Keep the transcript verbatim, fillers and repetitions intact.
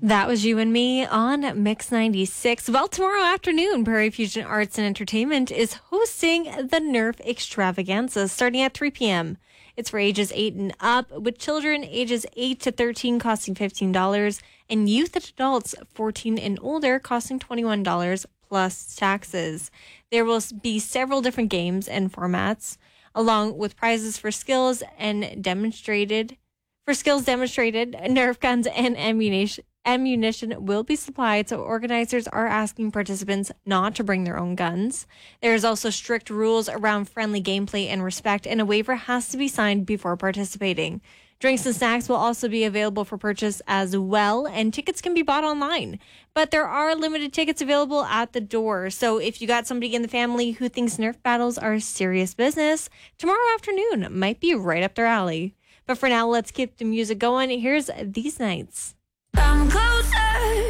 That was You and Me on Mix ninety-six. Well, tomorrow afternoon, Prairie Fusion Arts and Entertainment is hosting the Nerf Extravaganza starting at three p.m. It's for ages eight and up, with children ages eight to thirteen costing fifteen dollars and youth and adults fourteen and older costing twenty-one dollars plus taxes. There will be several different games and formats, along with prizes for skills and demonstrated For skills demonstrated, Nerf guns and ammunition ammunition will be supplied, so organizers are asking participants not to bring their own guns. There's also strict rules around friendly gameplay and respect, and a waiver has to be signed before participating. Drinks and snacks will also be available for purchase as well, and tickets can be bought online. But there are limited tickets available at the door, so if you got somebody in the family who thinks Nerf battles are serious business, tomorrow afternoon might be right up their alley. But for now, let's keep the music going. Here's These Nights. Come closer.